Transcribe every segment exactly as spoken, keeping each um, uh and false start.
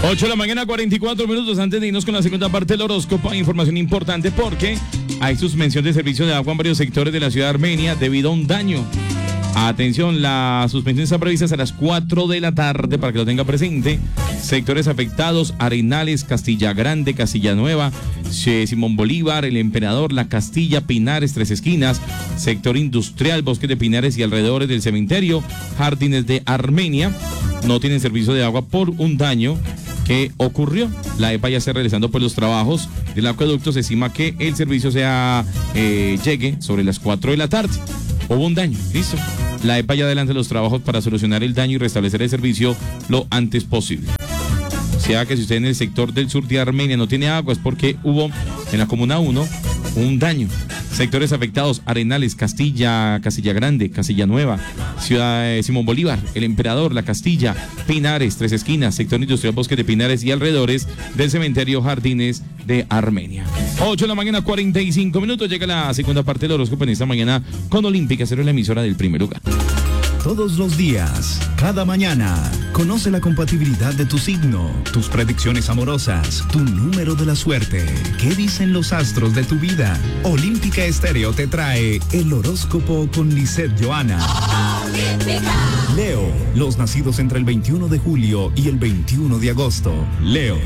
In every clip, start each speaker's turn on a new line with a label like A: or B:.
A: ocho de la mañana, cuarenta y cuatro minutos. Antes de irnos con la segunda parte del horóscopo, hay información importante porque hay suspensión de servicio de agua en varios sectores de la ciudad de Armenia debido a un daño. Atención, la suspensión está prevista hasta las cuatro de la tarde para que lo tenga presente. Sectores afectados: Arenales, Castilla Grande, Castilla Nueva, Simón Bolívar, El Emperador, La Castilla, Pinares, Tres Esquinas, sector industrial, Bosques de Pinares y alrededores del cementerio, Jardines de Armenia. No tienen servicio de agua por un daño que ocurrió. La E P A ya está realizando pues los trabajos del acueducto. Se estima que el servicio sea eh, llegue sobre las cuatro de la tarde. Hubo un daño, listo. La E P A ya adelanta los trabajos para solucionar el daño y restablecer el servicio lo antes posible. O sea que si usted en el sector del sur de Armenia no tiene agua es porque hubo en la comuna uno un daño. Sectores afectados: Arenales, Castilla, Castilla Grande, Castilla Nueva, Ciudad de Simón Bolívar, El Emperador, La Castilla, Pinares, Tres Esquinas, sector industrial, Bosques de Pinares y alrededores del cementerio Jardines de Armenia. ocho de la mañana, cuarenta y cinco minutos. Llega la segunda parte del horóscopo en esta mañana con Olímpica Estéreo, la emisora del primer lugar.
B: Todos los días, cada mañana, conoce la compatibilidad de tu signo, tus predicciones amorosas, tu número de la suerte. ¿Qué dicen los astros de tu vida? Olímpica Estéreo te trae el horóscopo con Lisette Johanna. Olímpica. Leo, los nacidos entre el veintiuno de julio y el veintiuno de agosto. Leo.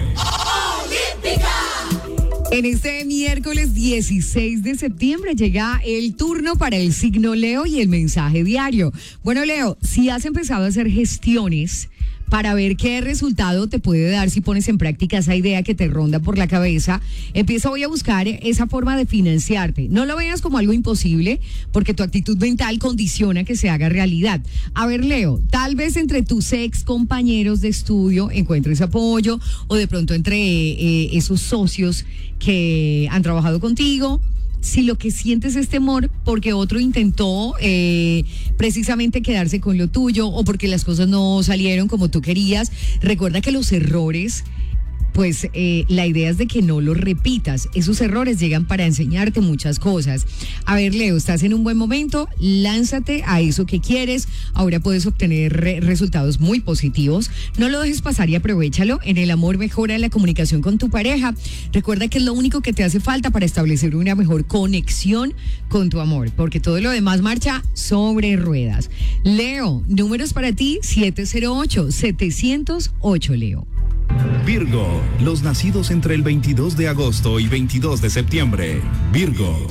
C: En este miércoles dieciséis de septiembre llega el turno para el signo Leo y el mensaje diario. Bueno, Leo, si has empezado a hacer gestiones para ver qué resultado te puede dar si pones en práctica esa idea que te ronda por la cabeza, empieza hoy a buscar esa forma de financiarte. No lo veas como algo imposible, porque tu actitud mental condiciona que se haga realidad. A ver, Leo, tal vez entre tus ex compañeros de estudio encuentres apoyo, o de pronto entre eh, esos socios que han trabajado contigo. Si lo que sientes es temor porque otro intentó eh, precisamente quedarse con lo tuyo, o porque las cosas no salieron como tú querías, recuerda que los errores, pues eh, la idea es de que no los repitas. Esos errores llegan para enseñarte muchas cosas. A ver, Leo, estás en un buen momento, lánzate a eso que quieres. Ahora puedes obtener re- resultados muy positivos. No lo dejes pasar y aprovéchalo. En el amor mejora la comunicación con tu pareja. Recuerda que es lo único que te hace falta para establecer una mejor conexión con tu amor, porque todo lo demás marcha sobre ruedas. Leo, números para ti: siete cero ocho, setecientos ocho, Leo.
B: Virgo, los nacidos entre el veintidós de agosto y veintidós de septiembre. Virgo.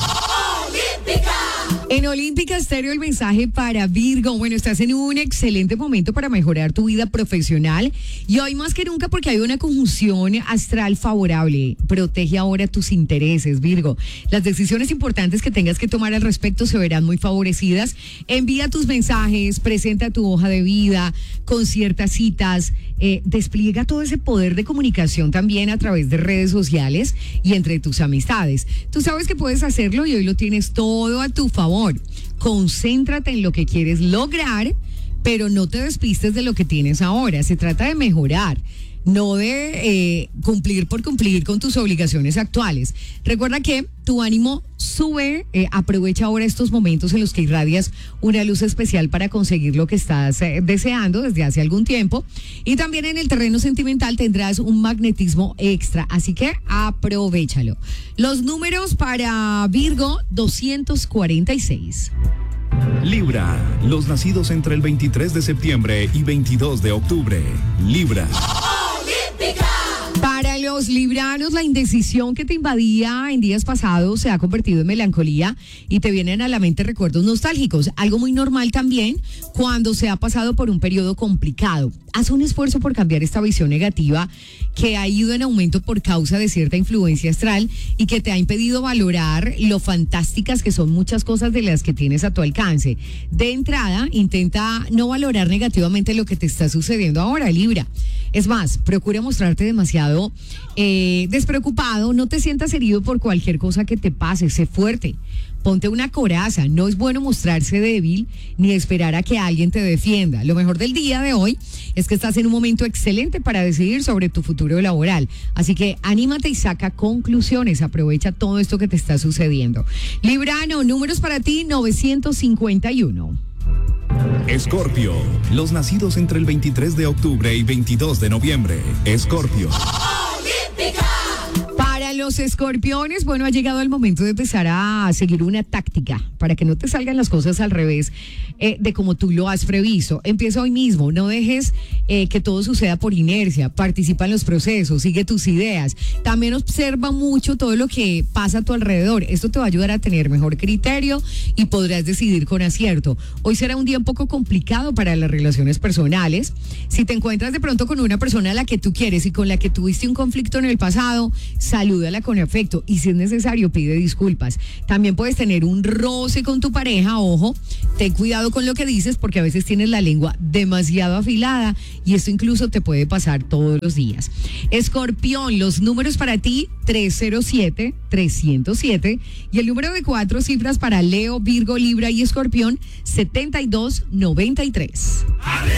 C: En Olímpica Estéreo, el mensaje para Virgo. Bueno, estás en un excelente momento para mejorar tu vida profesional, y hoy más que nunca porque hay una conjunción astral favorable. Protege ahora tus intereses, Virgo. Las decisiones importantes que tengas que tomar al respecto se verán muy favorecidas. Envía tus mensajes, presenta tu hoja de vida con ciertas citas, eh, despliega todo ese poder de comunicación también a través de redes sociales y entre tus amistades. Tú sabes que puedes hacerlo y hoy lo tienes todo a tu favor. Concéntrate en lo que quieres lograr, pero no te despistes de lo que tienes ahora. Se trata de mejorar, no de eh, cumplir por cumplir con tus obligaciones actuales. Recuerda que tu ánimo sube, eh, aprovecha ahora estos momentos en los que irradias una luz especial para conseguir lo que estás eh, deseando desde hace algún tiempo, y también en el terreno sentimental tendrás un magnetismo extra, así que aprovéchalo. Los números para Virgo: doscientos cuarenta y seis.
B: Libra, los nacidos entre el veintitrés de septiembre y veintidós de octubre. Libra.
C: Para los libranos, la indecisión que te invadía en días pasados se ha convertido en melancolía y te vienen a la mente recuerdos nostálgicos, algo muy normal también cuando se ha pasado por un periodo complicado. Haz un esfuerzo por cambiar esta visión negativa que ha ido en aumento por causa de cierta influencia astral y que te ha impedido valorar lo fantásticas que son muchas cosas de las que tienes a tu alcance. De entrada, intenta no valorar negativamente lo que te está sucediendo ahora, Libra. Es más, procura mostrarte demasiado eh, despreocupado. No te sientas herido por cualquier cosa que te pase. Sé fuerte. Ponte una coraza. No es bueno mostrarse débil ni esperar a que alguien te defienda. Lo mejor del día de hoy es que estás en un momento excelente para decidir sobre tu futuro laboral. Así que anímate y saca conclusiones. Aprovecha todo esto que te está sucediendo. Librano, números para ti: novecientos cincuenta y uno.
B: Escorpio, los nacidos entre el veintitrés de octubre y veintidós de noviembre. Escorpio.
C: Para los escorpiones, bueno, ha llegado el momento de empezar a seguir una táctica para que no te salgan las cosas al revés eh, de como tú lo has previsto. Empieza hoy mismo, no dejes eh, que todo suceda por inercia, participa en los procesos, sigue tus ideas. También observa mucho todo lo que pasa a tu alrededor. Esto te va a ayudar a tener mejor criterio y podrás decidir con acierto. Hoy será un día un poco complicado para las relaciones personales. Si te encuentras de pronto con una persona a la que tú quieres y con la que tuviste un conflicto en el pasado, salúdala con afecto y si es necesario pide disculpas. También puedes tener un roce con tu pareja, ojo, ten cuidado con lo que dices porque a veces tienes la lengua demasiado afilada y esto incluso te puede pasar todos los días. Escorpión, los números para ti tres cero siete, tres cero siete y el número de cuatro cifras para Leo, Virgo, Libra y Escorpión setenta y dos noventa y tres.